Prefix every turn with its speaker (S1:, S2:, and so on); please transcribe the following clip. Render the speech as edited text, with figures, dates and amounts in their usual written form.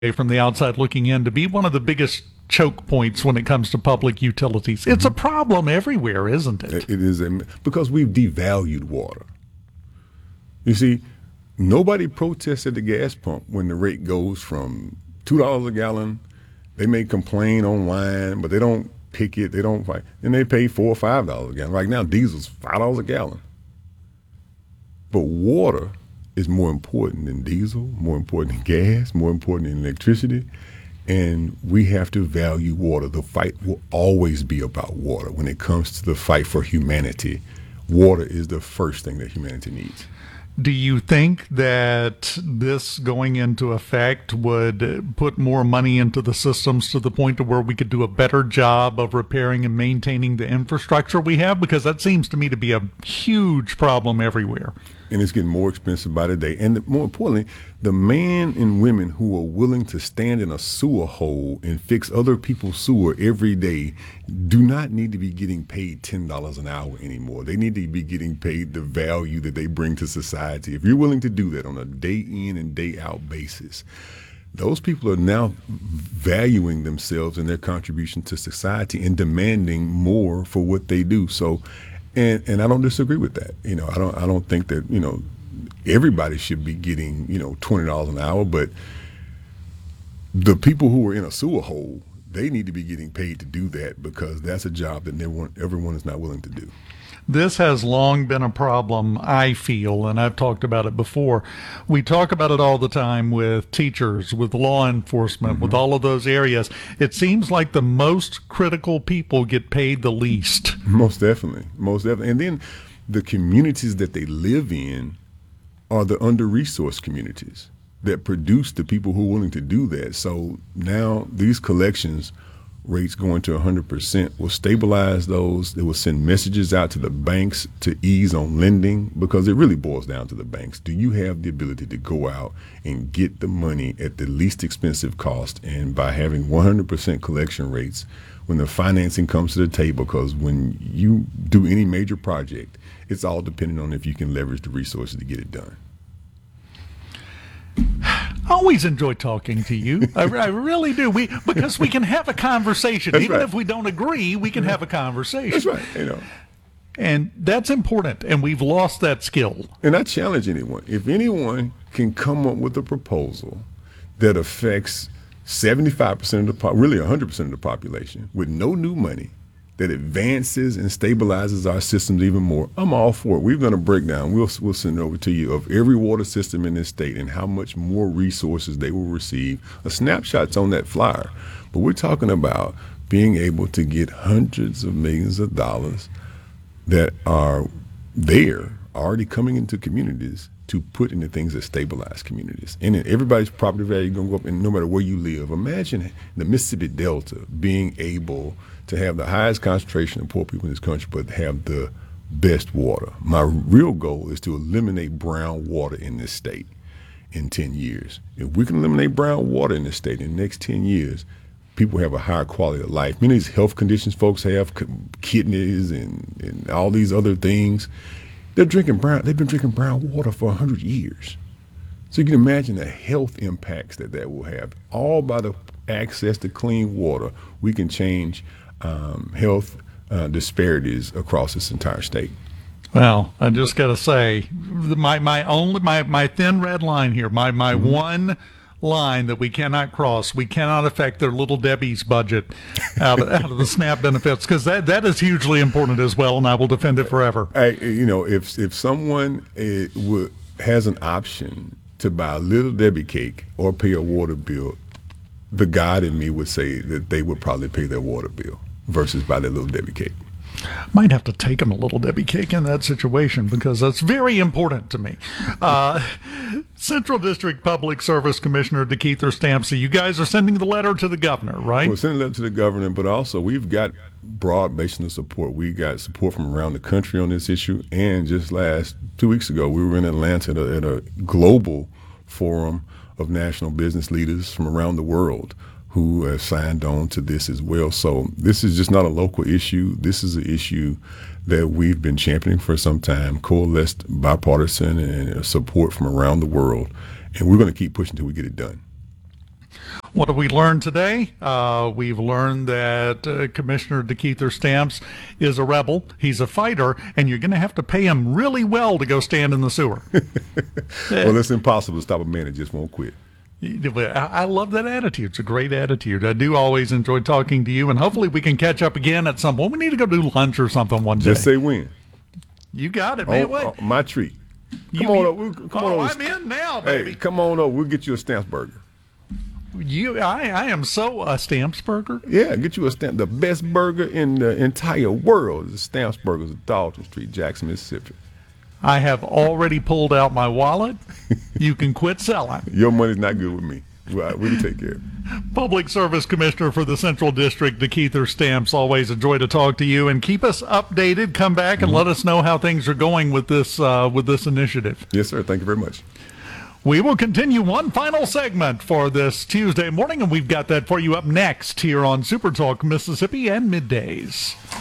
S1: from the outside looking in to be one of the biggest choke points when it comes to public utilities. It's a problem everywhere, isn't it?
S2: It is because we've devalued water. You see, nobody protests at the gas pump when the rate goes from $2 a gallon. They may complain online, but they don't picket, they don't fight. And they pay $4 or $5 a gallon. Right now, diesel's $5 a gallon. But water is more important than diesel, more important than gas, more important than electricity. And we have to value water. The fight will always be about water. When it comes to the fight for humanity, water is the first thing that humanity needs.
S1: Do you think that this going into effect would put more money into the systems to the point to where we could do a better job of repairing and maintaining the infrastructure we have? Because that seems to me to be a huge problem everywhere.
S2: And it's getting more expensive by the day. And more importantly, the men and women who are willing to stand in a sewer hole and fix other people's sewer every day do not need to be getting paid $10 an hour anymore. They need to be getting paid the value that they bring to society. If you're willing to do that on a day in and day out basis, those people are now valuing themselves and their contribution to society and demanding more for what they do. So, and I don't disagree with that. I don't think that, everybody should be getting, $20 an hour, but the people who are in a sewer hole, they need to be getting paid to do that because that's a job that everyone is not willing to do.
S1: This has long been a problem, I feel, and I've talked about it before. We talk about it all the time with teachers, with law enforcement, with all of those areas. It seems like the most critical people get paid the least.
S2: Most definitely. And then the communities that they live in are the under-resourced communities that produce the people who are willing to do that. So now these collections rates going to 100% will stabilize those. It will send messages out to the banks to ease on lending, because it really boils down to the banks. Do you have the ability to go out and get the money at the least expensive cost? And by having 100% collection rates when the financing comes to the table, because when you do any major project, it's all dependent on if you can leverage the resources to get it done.
S1: I always enjoy talking to you. I really do. Because we can have a conversation.
S2: That's
S1: Even
S2: right.
S1: if we don't agree, we can have a conversation.
S2: That's right.
S1: And that's important. And we've lost that skill.
S2: And I challenge anyone. If anyone can come up with a proposal that affects 75% of really 100% of the population with no new money, that advances and stabilizes our systems even more, I'm all for it. We've done a breakdown. We'll send it over to you of every water system in this state and how much more resources they will receive. A snapshot's on that flyer. But we're talking about being able to get hundreds of millions of dollars that are there, already coming into communities, to put into things that stabilize communities. And then everybody's property value is going to go up, and no matter where you live. Imagine the Mississippi Delta being able to have the highest concentration of poor people in this country, but have the best water. My real goal is to eliminate brown water in this state in 10 years. If we can eliminate brown water in this state in the next 10 years, people have a higher quality of life. Many of these health conditions folks have, kidneys and all these other things, they've been drinking brown water for 100 years. So you can imagine the health impacts that will have. All by the access to clean water, we can change health disparities across this entire state.
S1: Well, I just got to say, my thin red line here, my one line that we cannot cross, we cannot affect their Little Debbie's budget out of the SNAP benefits, because that is hugely important as well, and I will defend it forever.
S2: If someone has an option to buy a Little Debbie cake or pay a water bill, the God in me would say that they would probably pay their water bill versus buy their Little Debbie cake.
S1: Might have to take them a Little Debbie cake in that situation, because that's very important to me. Central District Public Service Commissioner DeKeither Stampsey, you guys are sending the letter to the governor, right?
S2: We're sending a letter to the governor, but also we've got broad basin of support. We got support from around the country on this issue, and just 2 weeks ago, we were in Atlanta at a global forum of national business leaders from around the world who have signed on to this as well. So this is just not a local issue. This is an issue that we've been championing for some time, coalesced bipartisan and support from around the world. And we're going to keep pushing until we get it done.
S1: What have we learned today? We've learned that Commissioner DeKeither Stamps is a rebel. He's a fighter, and you're going to have to pay him really well to go stand in the sewer.
S2: Well, it's impossible to stop a man that just won't quit.
S1: I love that attitude. It's a great attitude. I do always enjoy talking to you, and hopefully we can catch up again at some point. We need to go do lunch or something one day.
S2: Just say when.
S1: You got it, man.
S2: My treat. Come
S1: You-
S2: on up. Come on over.
S1: I'm in now, baby.
S2: Hey, come on up. We'll get you a Stamps burger.
S1: I am so a Stamps burger.
S2: Yeah, get you a Stamp. The best burger in the entire world is Stamps Burgers at Dalton Street, Jackson, Mississippi.
S1: I have already pulled out my wallet. You can quit selling.
S2: Your money's not good with me. Well, we can take care of it.
S1: Public Service Commissioner for the Central District, DeKeither Stamps. Always a joy to talk to you, and keep us updated. Come back and let us know how things are going with this initiative.
S2: Yes, sir. Thank you very much.
S1: We will continue one final segment for this Tuesday morning, and we've got that for you up next here on Super Talk Mississippi and Middays.